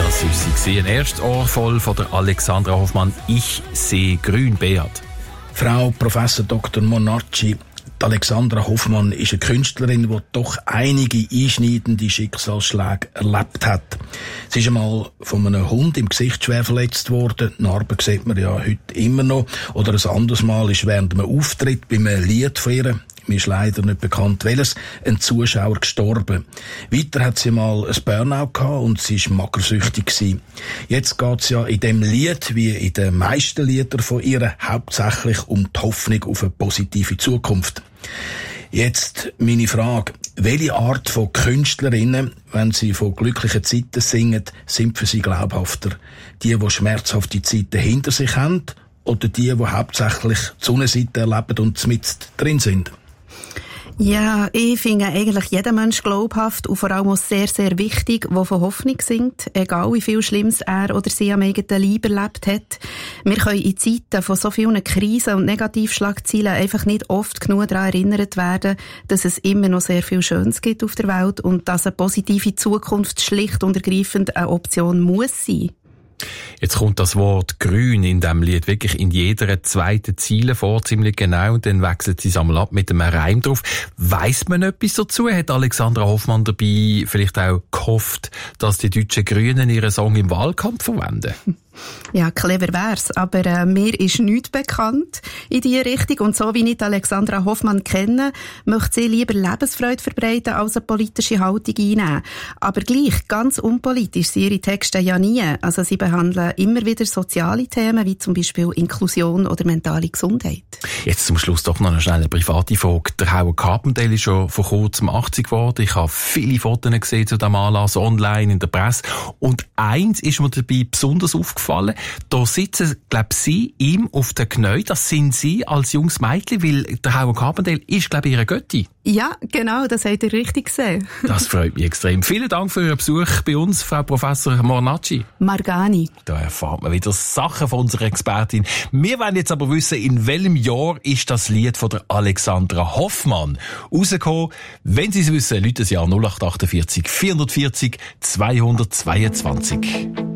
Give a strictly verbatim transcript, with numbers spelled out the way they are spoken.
Das war sie, ein Erstohr voll von der Alexandra Hoffmann. Ich sehe grün, Beat. Frau Professor Doktor Monacci, Alexandra Hoffmann ist eine Künstlerin, die doch einige einschneidende Schicksalsschläge erlebt hat. Sie ist einmal von einem Hund im Gesicht schwer verletzt worden. Die Narben sieht man ja heute immer noch. Oder ein anderes Mal ist während einem Auftritt bei einem Lied von ihr, mir ist leider nicht bekannt welches, ein Zuschauer gestorben. Weiter hat sie mal ein Burnout gehabt und sie war magersüchtig gewesen. Jetzt geht's ja in dem Lied, wie in den meisten Liedern von ihr, hauptsächlich um die Hoffnung auf eine positive Zukunft. Jetzt meine Frage: Welche Art von Künstlerinnen, wenn sie von glücklichen Zeiten singen, sind für sie glaubhafter? Die, die schmerzhafte Zeiten hinter sich haben, oder die, die hauptsächlich die Sonnenseite erleben und mitten drin sind? Ja, ich finde eigentlich jeden Mensch glaubhaft und vor allem auch sehr, sehr wichtig, der von Hoffnung singt, egal wie viel Schlimmes er oder sie am eigenen Leib erlebt hat. Wir können in Zeiten von so vielen Krisen und Negativschlagzeilen einfach nicht oft genug daran erinnert werden, dass es immer noch sehr viel Schönes gibt auf der Welt und dass eine positive Zukunft schlicht und ergreifend eine Option muss sein. Jetzt kommt das Wort grün in diesem Lied wirklich in jeder zweiten Zeile vor, ziemlich genau, und dann wechselt sie es einmal ab mit einem Reim drauf. Weiss man etwas dazu? Hat Alexandra Hoffmann dabei vielleicht auch gehofft, dass die deutschen Grünen ihren Song im Wahlkampf verwenden? Ja, clever wär's, aber äh, mir ist nichts bekannt in diese Richtung und so wie ich Alexandra Hoffmann kenne, möchte sie lieber Lebensfreude verbreiten als eine politische Haltung einnehmen. Aber gleich, ganz unpolitisch sind ihre Texte ja nie. Also sie behandeln immer wieder soziale Themen, wie zum Beispiel Inklusion oder mentale Gesundheit. Jetzt zum Schluss doch noch eine schnelle private Frage. Der Howard Carpendale ist schon vor kurzem achtzig geworden. Ich habe viele Fotos gesehen zu diesem Anlass, online, in der Presse. Und eins ist mir dabei besonders aufgefallen. Da sitzen, glaube ich, Sie ihm auf den Knien. Das sind Sie als junges Mädchen, weil der Howard Carpendale ist, glaube ich, Ihre Götti. Ja, genau, das habt ihr richtig gesehen. Das freut mich extrem. Vielen Dank für Ihren Besuch bei uns, Frau Professor Monacci. Margani. Da erfahrt man wieder Sachen von unserer Expertin. Wir wollen jetzt aber wissen, in welchem Jahr ist das Lied von der Alexandra Hoffmann rausgekommen. Wenn Sie es wissen, rufen Sie an null acht acht vier, vier vierzig, zweihundertzweiundzwanzig.